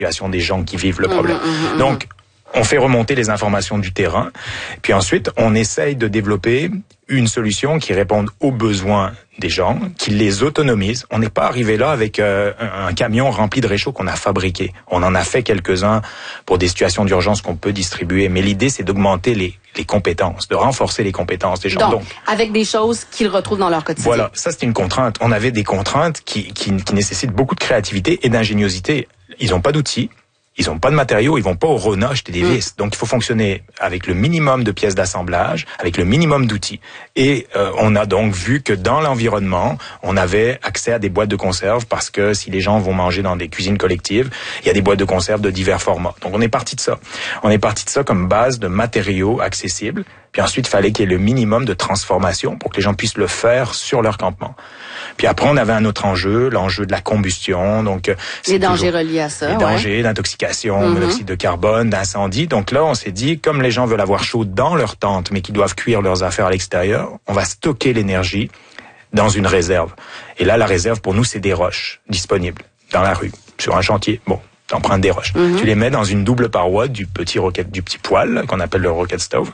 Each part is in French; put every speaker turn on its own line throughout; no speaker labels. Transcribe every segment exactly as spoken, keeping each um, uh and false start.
situation des gens qui vivent le problème.
Mmh, mmh,
Donc, on fait remonter les informations du terrain, puis ensuite, on essaye de développer une solution qui réponde aux besoins des gens, qui les autonomise. On n'est pas arrivé là avec euh, un camion rempli de réchauds qu'on a fabriqué. On en a fait quelques-uns pour des situations d'urgence qu'on peut distribuer, mais l'idée, c'est d'augmenter les, les compétences, de renforcer les compétences des gens.
Donc,
Donc
avec des choses qu'ils retrouvent dans leur quotidien.
Voilà, ça c'est une contrainte. On avait des contraintes qui, qui, qui nécessitent beaucoup de créativité et d'ingéniosité. Ils n'ont pas d'outils. Ils n'ont pas de matériaux, ils vont pas au Rona acheter des vis. Mmh. Donc, il faut fonctionner avec le minimum de pièces d'assemblage, avec le minimum d'outils. Et euh, on a donc vu que dans l'environnement, on avait accès à des boîtes de conserve parce que si les gens vont manger dans des cuisines collectives, il y a des boîtes de conserve de divers formats. Donc, on est parti de ça. On est parti de ça comme base de matériaux accessibles. Puis ensuite, il fallait qu'il y ait le minimum de transformation pour que les gens puissent le faire sur leur campement. Puis après, on avait un autre enjeu, l'enjeu de la combustion. Donc,
les dangers reliés à ça.
Les
ouais.
dangers d'intoxication, mm-hmm. monoxyde de carbone, d'incendie. Donc là, on s'est dit, comme les gens veulent avoir chaud dans leur tente, mais qu'ils doivent cuire leurs affaires à l'extérieur, on va stocker l'énergie dans une réserve. Et là, la réserve, pour nous, c'est des roches disponibles dans la rue, sur un chantier. Bon. T'empruntes des roches. Mm-hmm. Tu les mets dans une double paroi du petit rocket, du petit poêle, qu'on appelle le rocket stove.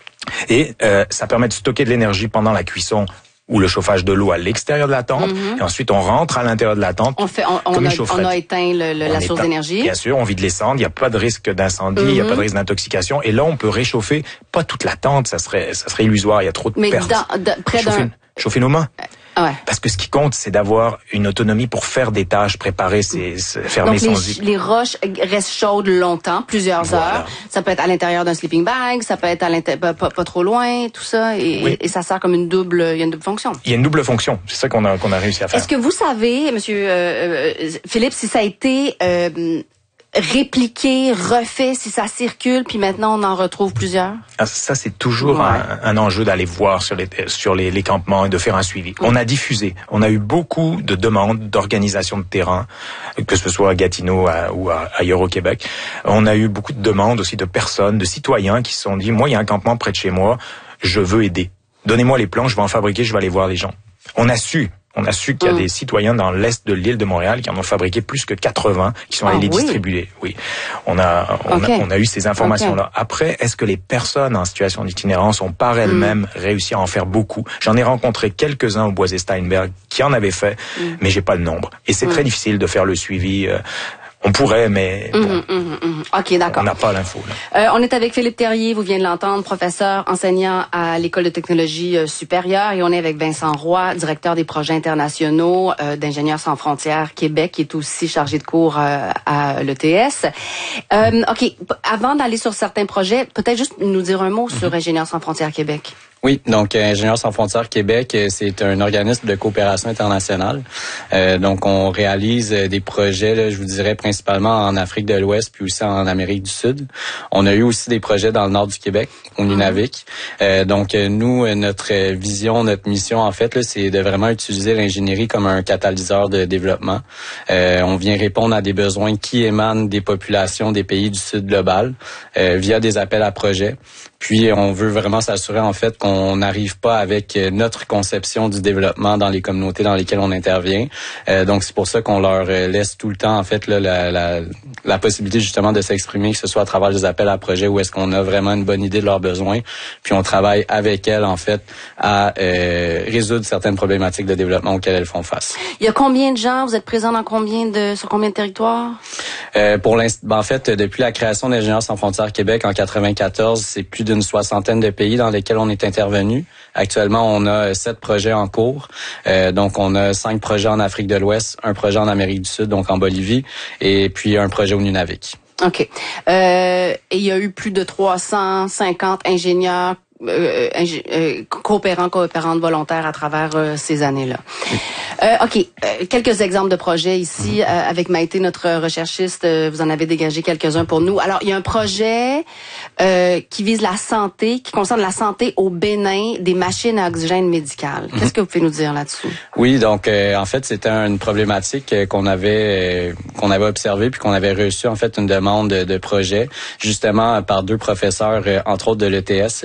Et euh, ça permet de stocker de l'énergie pendant la cuisson ou le chauffage de l'eau à l'extérieur de la tente. Mm-hmm. Et ensuite, on rentre à l'intérieur de la tente.
On fait, on, on, a, on a éteint le, le, la source d'énergie.
Bien sûr, on vide les cendres. Il n'y a pas de risque d'incendie. Mm-hmm. Il n'y a pas de risque d'intoxication. Et là, on peut réchauffer pas toute la tente. Ça serait, ça serait illusoire. Il y a trop de
Mais
pertes.
Dans, dans, près
chauffer,
d'un...
chauffer nos mains.
Ouais.
Parce que ce qui compte, c'est d'avoir une autonomie pour faire des tâches, préparer ses, fermer
Donc,
son
les,
zip.
les roches restent chaudes longtemps, plusieurs
voilà.
heures. Ça peut être à l'intérieur d'un sleeping bag, ça peut être à l'intérieur, pas, pas trop loin, tout ça, et,
oui.
et ça sert comme une double, il y a une double fonction.
Il y a une double fonction. C'est ça qu'on a qu'on a réussi à faire.
Est-ce que vous savez, Monsieur euh, Philippe, si ça a été euh, répliqué, refait, si ça circule, puis maintenant on en retrouve plusieurs?
Ah, ça, c'est toujours
ouais.
un, un enjeu d'aller voir sur les sur les, les campements et de faire un suivi. Mm. On a diffusé, on a eu beaucoup de demandes d'organisation de terrain, que ce soit à Gatineau à, ou à, ailleurs au Québec. On a eu beaucoup de demandes aussi de personnes, de citoyens qui se sont dit, moi, il y a un campement près de chez moi, je veux aider. Donnez-moi les plans, je vais en fabriquer, je vais aller voir les gens. On a su. On a su qu'il y a mmh. des citoyens dans l'est de l'île de Montréal qui en ont fabriqué plus que quatre-vingts, qui sont allés
ah,
les
oui.
distribuer. Oui, on a, on, okay. a, on a eu ces informations-là. Okay. Après, est-ce que les personnes en situation d'itinérance ont par elles-mêmes mmh. réussi à en faire beaucoup? J'en ai rencontré quelques-uns au Boisé-Steinberg qui en avaient fait, mmh. mais j'ai pas le nombre. Et c'est mmh. très difficile de faire le suivi. Euh, On pourrait, mais bon,
mmh, mmh, mmh. OK, d'accord.
On n'a pas l'info.
Euh, on est avec Philippe Terrier, vous venez de l'entendre, professeur, enseignant à l'École de technologie euh, supérieure. Et on est avec Vincent Roy, directeur des projets internationaux euh, d'Ingénieurs sans frontières Québec, qui est aussi chargé de cours euh, à l'E T S. Euh, OK, avant d'aller sur certains projets, peut-être juste nous dire un mot mmh. sur Ingénieurs sans frontières Québec.
Oui, donc euh, Ingénieurs sans frontières Québec, c'est un organisme de coopération internationale. Euh, donc, on réalise des projets, là, je vous dirais, principalement en Afrique de l'Ouest, puis aussi en Amérique du Sud. On a eu aussi des projets dans le nord du Québec, au Nunavik. Euh, donc, nous, notre vision, notre mission, en fait, là, c'est de vraiment utiliser l'ingénierie comme un catalyseur de développement. Euh, on vient répondre à des besoins qui émanent des populations des pays du Sud global euh, via des appels à projets. Puis, on veut vraiment s'assurer, en fait, qu'on n'arrive pas avec notre conception du développement dans les communautés dans lesquelles on intervient. Euh, donc, c'est pour ça qu'on leur laisse tout le temps, en fait, là, la, la, la possibilité, justement, de s'exprimer, que ce soit à travers des appels à projets où est-ce qu'on a vraiment une bonne idée de leurs besoins. Puis, on travaille avec elles, en fait, à euh, résoudre certaines problématiques de développement auxquelles elles font face.
Il y a combien de gens? Vous êtes présents dans combien de, sur combien de territoires?
Euh, pour l'instant, ben, en fait, depuis la création d'Ingénieurs sans frontières Québec en quatre-vingt-quatorze, c'est plus d'une soixantaine de pays dans lesquels on est intervenu. Actuellement, on a sept projets en cours. Euh, donc, on a cinq projets en Afrique de l'Ouest, un projet en Amérique du Sud, donc en Bolivie, et puis un projet au Nunavik.
OK. Euh, et il y a eu plus de trois cent cinquante ingénieurs Euh, euh, coopérants, coopérantes volontaires à travers euh, ces années-là. Euh, OK. Euh, quelques exemples de projets ici. Euh, avec Maïté, notre recherchiste, euh, vous en avez dégagé quelques-uns pour nous. Alors, il y a un projet euh, qui vise la santé, qui concerne la santé au Bénin des machines à oxygène médicales. Qu'est-ce que vous pouvez nous dire là-dessus?
Oui, donc euh, en fait, c'était une problématique euh, qu'on avait euh, qu'on avait observée puis qu'on avait reçu en fait une demande de, de projet justement par deux professeurs, euh, entre autres de l'E T S, euh, qui sont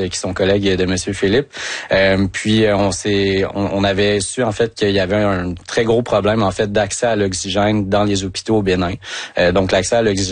collègue de Monsieur Philippe. Euh, puis on s'est, on, on avait su en fait qu'il y avait un très gros problème en fait d'accès à l'oxygène dans les hôpitaux au Bénin. Euh, donc l'accès à l'oxygène